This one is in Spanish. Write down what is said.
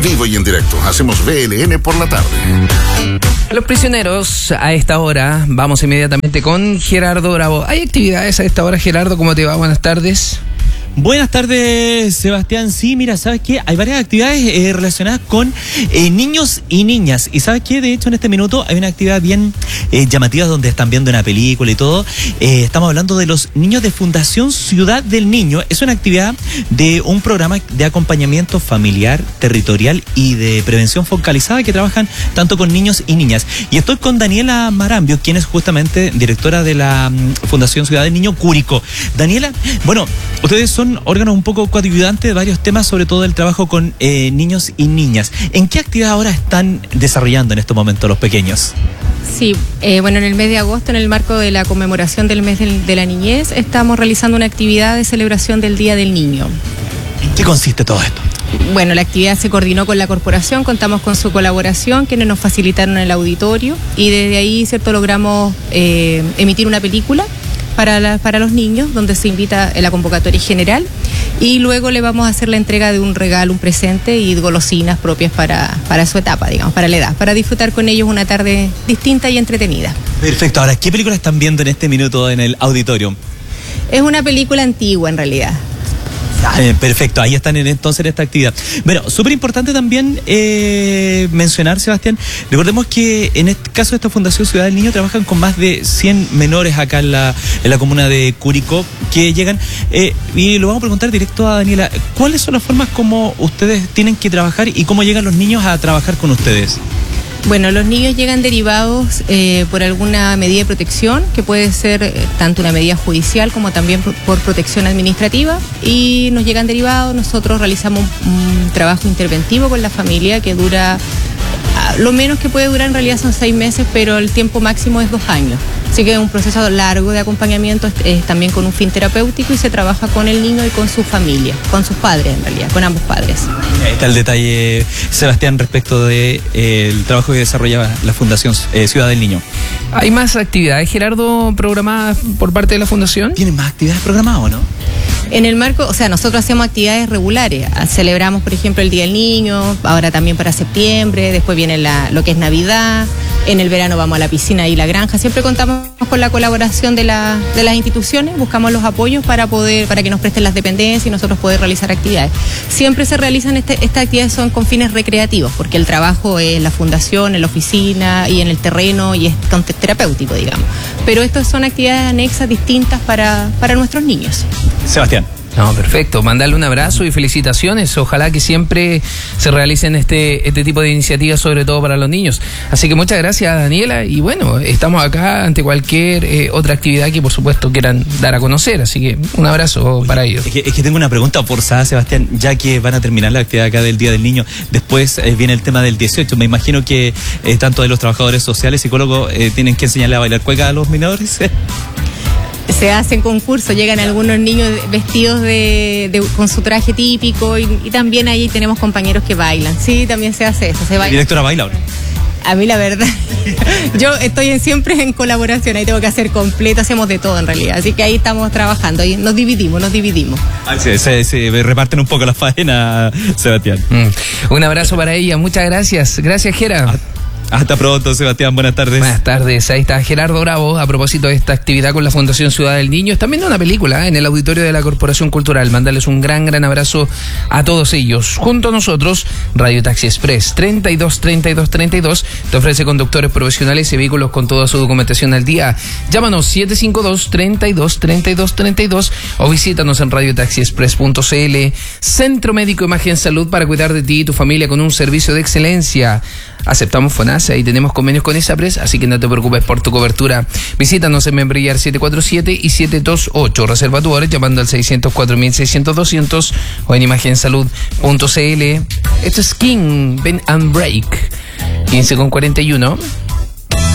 vivo y en directo. Hacemos VLN por la tarde. Los prisioneros, a esta hora, vamos inmediatamente con Gerardo Bravo. ¿Hay actividades a esta hora, Gerardo? ¿Cómo te va? Buenas tardes. Buenas tardes, Sebastián. Sí, mira, ¿sabes qué? Hay varias actividades relacionadas con niños y niñas. Y ¿sabes qué? De hecho, en este minuto hay una actividad bien llamativa donde están viendo una película y todo. Estamos hablando de los niños de Fundación Ciudad del Niño. Es una actividad de un programa de acompañamiento familiar, territorial y de prevención focalizada que trabajan tanto con niños y niñas. Y estoy con Daniela Marambio, quien es justamente directora de la Fundación Ciudad del Niño Curicó. Daniela, bueno, ustedes son órganos un poco coayudantes de varios temas, sobre todo el trabajo con niños y niñas. ¿En qué actividad ahora están desarrollando en estos momentos los pequeños? Sí, bueno, en el mes de agosto, en el marco de la conmemoración del mes de la niñez, estamos realizando una actividad de celebración del Día del Niño. ¿En qué consiste todo esto? Bueno, la actividad se coordinó con la corporación, contamos con su colaboración, quienes nos facilitaron el auditorio, y desde ahí, ¿cierto?, logramos emitir una película para los niños, donde se invita en la convocatoria general, y luego le vamos a hacer la entrega de un regalo, un presente y golosinas propias para su etapa, digamos, para la edad, para disfrutar con ellos una tarde distinta y entretenida. Perfecto. Ahora, ¿qué película están viendo en este minuto en el auditorio? Es una película antigua, en realidad. Perfecto, ahí están entonces en esta actividad. Bueno, súper importante también mencionar, Sebastián, recordemos que en este caso de esta Fundación Ciudad del Niño trabajan con más de 100 menores acá en la comuna de Curicó que llegan, y lo vamos a preguntar directo a Daniela, ¿cuáles son las formas como ustedes tienen que trabajar y cómo llegan los niños a trabajar con ustedes? Bueno, los niños llegan derivados por alguna medida de protección, que puede ser tanto una medida judicial como también por protección administrativa, y nos llegan derivados. Nosotros realizamos un trabajo interventivo con la familia que dura, lo menos que puede durar en realidad son 6 meses, pero el tiempo máximo es 2 años. Así que es un proceso largo de acompañamiento, también con un fin terapéutico, y se trabaja con el niño y con su familia, con sus padres en realidad, con ambos padres. Ahí está el detalle, Sebastián, respecto de el trabajo que desarrolla la Fundación Ciudad del Niño. ¿Hay más actividades, Gerardo, programadas por parte de la Fundación? ¿Tienen más actividades programadas o no? En el marco, o sea, nosotros hacemos actividades regulares. Celebramos, por ejemplo, el Día del Niño, ahora también para septiembre, después viene lo que es Navidad, en el verano vamos a la piscina y la granja. Siempre contamos con la colaboración de las instituciones, buscamos los apoyos para que nos presten las dependencias y nosotros poder realizar actividades. Siempre se realizan estas actividades, son con fines recreativos, porque el trabajo es en la fundación, en la oficina y en el terreno, y es terapéutico, digamos. Pero estas son actividades anexas distintas para nuestros niños. Sebastián. No, perfecto. Mandarle un abrazo y felicitaciones. Ojalá que siempre se realicen este tipo de iniciativas, sobre todo para los niños. Así que muchas gracias, Daniela. Y bueno, estamos acá ante cualquier otra actividad que por supuesto quieran dar a conocer. Así que un abrazo para ellos. Es que tengo una pregunta forzada, Sebastián, ya que van a terminar la actividad acá del Día del Niño. Después viene el tema del 18. Me imagino que tanto de los trabajadores sociales, psicólogos, tienen que enseñarle a bailar cueca a los menores. Se hacen concursos, llegan algunos niños vestidos con su traje típico, y también ahí tenemos compañeros que bailan. Sí, también se hace eso, se baila. ¿Directora baila ahora? A mí la verdad, yo estoy siempre en colaboración, ahí tengo que hacer completo, hacemos de todo en realidad, así que ahí estamos trabajando, ahí nos dividimos. Se reparten un poco las faenas, Sebastián. Un abrazo para ella, muchas gracias. Gracias, Gera. Hasta pronto, Sebastián, buenas tardes. Buenas tardes, ahí está Gerardo Bravo a propósito de esta actividad con la Fundación Ciudad del Niño. Están viendo una película en el auditorio de la Corporación Cultural. Mandarles un gran abrazo a todos ellos. Junto a nosotros, Radio Taxi Express 323232 te ofrece conductores profesionales y vehículos con toda su documentación al día. Llámanos 752-323232 o visítanos en radiotaxiexpress.cl. Centro Médico Imagen Salud, para cuidar de ti y tu familia con un servicio de excelencia. Aceptamos FONASA y tenemos convenios con ISAPRES, así que no te preocupes por tu cobertura. Visítanos en Membrillar 747 y 728. Reserva tu hora llamando al 604-600-200 o en imagensalud.cl. Esto es King, Ben and Break. 15:41.